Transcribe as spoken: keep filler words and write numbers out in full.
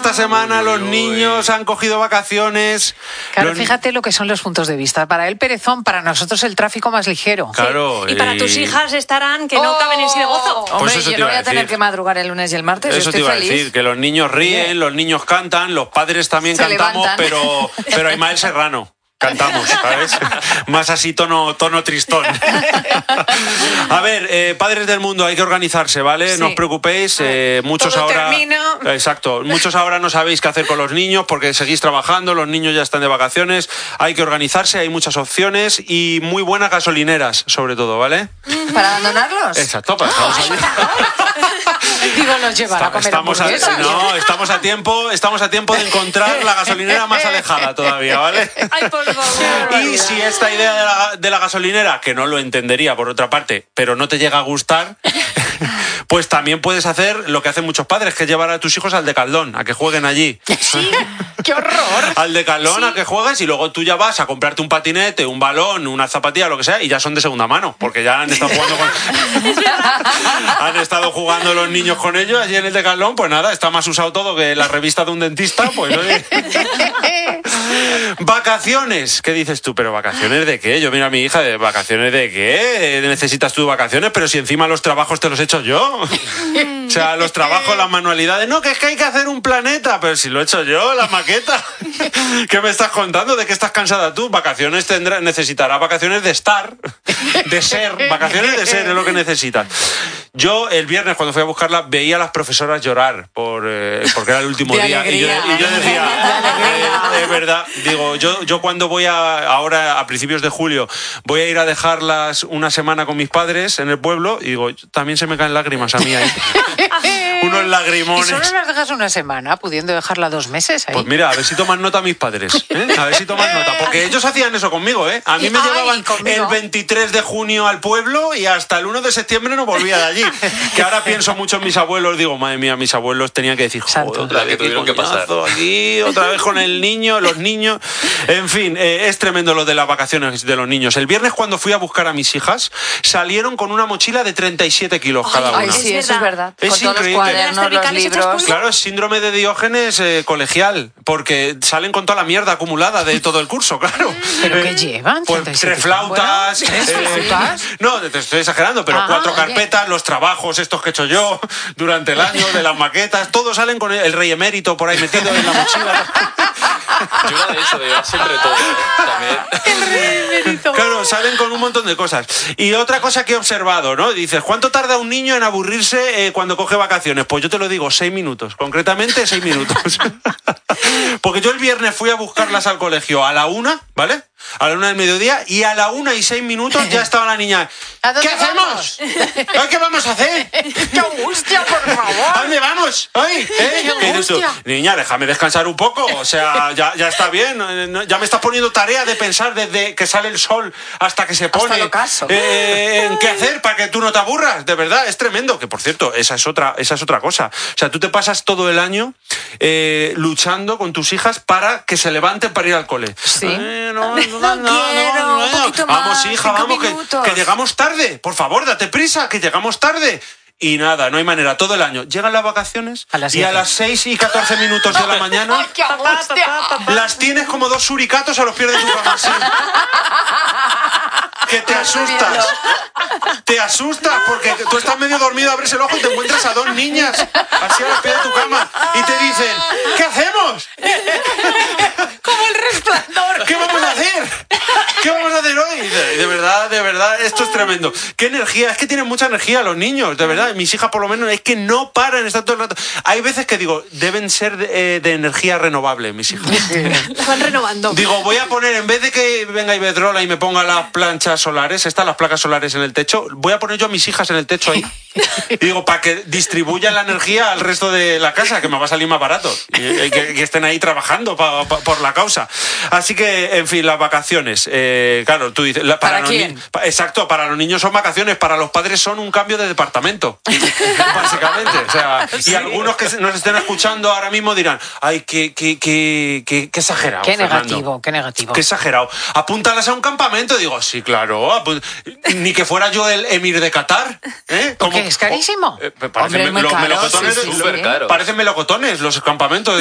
esta semana los niños han cogido vacaciones. Claro, los... fíjate lo que son los puntos de vista. Para él perezón, para nosotros el tráfico más ligero. Claro. Sí. Y para tus hijas estarán que no ¡Oh! caben en sí de gozo. Hombre, Pues eso yo te no iba voy a a tener decir. que madrugar el lunes y el martes. Eso yo te estoy iba feliz. a decir, que los niños ríen, Oye. los niños cantan, los padres también Se cantamos, levantan. pero, pero Ismael Serrano. Cantamos, ¿sabes? Más así tono, tono tristón. A ver, eh, padres del mundo, hay que organizarse, ¿vale? Sí. No os preocupéis. Eh, muchos Todo ahora. termina. Exacto. Muchos ahora no sabéis qué hacer con los niños porque seguís trabajando, los niños ya están de vacaciones. Hay que organizarse, hay muchas opciones y muy buenas gasolineras, sobre todo, ¿vale? ¿Para abandonarlos? Exacto, para dejarlos allí. Digo, los llevará a comer Estamos a, hamburguesas. no, estamos a tiempo, estamos a tiempo de encontrar la gasolinera más alejada todavía, ¿vale? Ay, por favor. Y si esta idea de la, de la gasolinera, que no lo entendería por otra parte, pero no te llega a gustar, pues también puedes hacer lo que hacen muchos padres, que es llevar a tus hijos al Decathlon, a que jueguen allí. Sí. ¡Qué horror! Al Decathlon, a que juegues y luego tú ya vas a comprarte un patinete, un balón, una zapatilla, lo que sea, y ya son de segunda mano, porque ya han estado jugando con... han estado jugando los niños con ellos allí en el Decathlon, pues nada, está más usado todo que la revista de un dentista, pues oye. Vacaciones, ¿qué dices tú? ¿Pero vacaciones de qué? Yo mira a mi hija, ¿de vacaciones de qué? ¿Necesitas tú vacaciones? Pero si encima los trabajos te los he hecho yo. O sea, los trabajos, las manualidades, no, que es que hay que hacer un planeta, pero si lo he hecho yo, la maqueta. ¿Qué me estás contando? ¿De qué estás cansada tú? Vacaciones tendrá, necesitará vacaciones de estar, de ser, vacaciones de ser es lo que necesitas. Yo el viernes cuando fui a buscarla veía a las profesoras llorar por, eh, porque era el último De día y yo, alegría. y yo decía, eh, es verdad, digo, yo, yo cuando voy a, ahora a principios de julio, voy a ir a dejarlas una semana con mis padres en el pueblo y digo, también se me caen lágrimas a mí ahí. Unos Y lagrimones. solo las dejas una semana, pudiendo dejarla dos meses ahí. Pues mira, a ver si toman nota mis padres, ¿eh? A ver si toman nota, porque ellos hacían eso conmigo, ¿eh? A mí me Ay, llevaban conmigo. el veintitrés de junio al pueblo y hasta el uno de septiembre no volvía de allí. Que ahora pienso mucho en mis abuelos, digo, madre mía, mis abuelos tenían que decir, joder, Santo. otra La que vez qué tuvieron que pasar. coñazo aquí, otra vez con el niño, los niños. En fin, eh, es tremendo lo de las vacaciones de los niños. El viernes cuando fui a buscar a mis hijas, salieron con una mochila de treinta y siete kilos cada Ay, una. sí, Es eso es verdad. verdad. Es Con todos los increíble. cuadernos, Las los cervicales hechas libros. polvo. Claro, es síndrome de Diógenes eh, colegial, porque salen con toda la mierda acumulada de todo el curso, claro. ¿Pero Eh, qué llevan? Pues treinta y siete tres flautas. Bueno, ¿tres eh, flautas? no, te estoy exagerando, pero Ah, cuatro oye. carpetas, los trabajos estos que he hecho yo durante el año, de las maquetas, todos salen con el, el rey emérito por ahí metido en la mochila. Yo era de eso, de llevar siempre todo. También. Claro, salen con un montón de cosas. Y otra cosa que he observado, ¿no? Dices, ¿cuánto tarda un niño en aburrirse eh, cuando coge vacaciones? Pues yo te lo digo, seis minutos. Concretamente, seis minutos. Porque yo el viernes fui a buscarlas al colegio a la una, ¿vale? A la una del mediodía y a la una y seis minutos ya estaba la niña. ¿A dónde ¿Qué hacemos? ¿Ay, ¿Qué vamos a hacer? ¡Qué angustia, por ¿A favor! dónde vamos? Ay, ¿eh? ¡Qué Y dices tú, angustia! niña, déjame descansar un poco. O sea, ya, ya está bien. eh, no- Ya me estás poniendo tarea de pensar desde que sale el sol hasta que se pone. el ocaso. eh, en qué hacer para que tú no te aburras. De verdad, es tremendo. Que por cierto, esa es otra, esa es otra cosa. O sea, tú te pasas todo el año eh, luchando con tus hijas para que se levanten para ir al cole. Sí. Eh, no, no, No no, quiero, no, no. un poquito Vamos, más, hija, cinco vamos, que, minutos. que llegamos tarde. Por favor, date prisa, que llegamos tarde. Y nada, no hay manera, todo el año. Llegan las vacaciones A las y a siete. las seis y catorce minutos de la mañana ¡Qué angustia! las tienes como dos suricatos a los pies de tu cama. así. Que te asustas. Te asustas porque tú estás medio dormido, abres el ojo y te encuentras a dos niñas así a los pies de tu cama y te dicen, ¿qué hacemos? Como el resplandor. ¿Qué vamos a hacer? ¿Qué vamos a hacer hoy? De, de verdad, de verdad, esto es tremendo. ¿Qué energía? Es que tienen mucha energía los niños, de verdad. Mis hijas por lo menos es que no paran, están todo el rato. Hay veces que digo, deben ser de, eh, de energía renovable, mis hijas. La van renovando. Digo, voy a poner, en vez de que venga Iberdrola y me ponga las planchas solares, estas, las placas solares en el techo, voy a poner yo a mis hijas en el techo ahí. Y digo, para que distribuyan la energía al resto de la casa, que me va a salir más barato. Y, y que, que estén ahí trabajando pa, pa, por la causa. Así que, en fin, las vacaciones. Eh, claro, tú dices... La, para ¿Para los quién? ni- pa- exacto, para los niños son vacaciones, para los padres son un cambio de departamento. Básicamente. O sea, y algunos que nos estén escuchando ahora mismo dirán, ay, qué, qué, qué, qué, qué exagerado, Qué Fernando. negativo, qué negativo. Qué exagerado. Apúntalas a un campamento. Digo, sí, claro. apu- Ni que fuera yo el emir de Qatar. ¿eh? Porque es carísimo. Eh, parecen Hombre, es muy los caro, melocotones. sí, sí, Súper sí. caro. Parecen melocotones los campamentos.